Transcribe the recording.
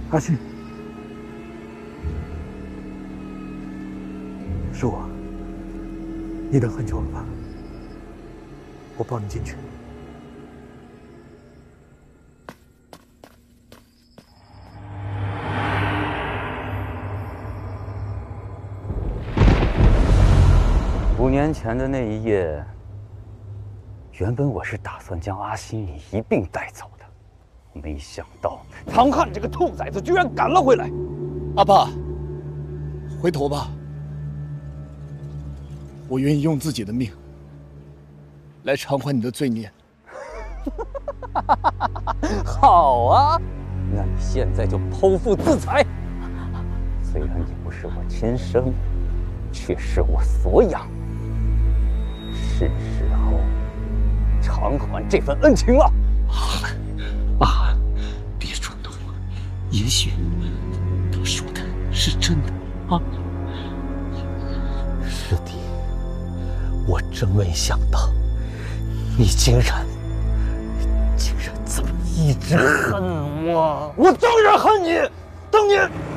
阿信，是我。你等很久了吧？我抱你进去。 5年前的那一夜，原本我是打算将阿星你一并带走的，没想到唐汉这个兔崽子居然赶了回来。 阿爸，回头吧，我愿意用自己的命来偿还你的罪孽。 好啊，那你现在就剖腹自裁。虽然你不是我亲生，却是我所养。是时候偿还这份恩情了。 阿寒，别冲动，也许他说的是真的啊。师弟，我真没想到，你竟然这么一直恨我。 我当然恨你，当年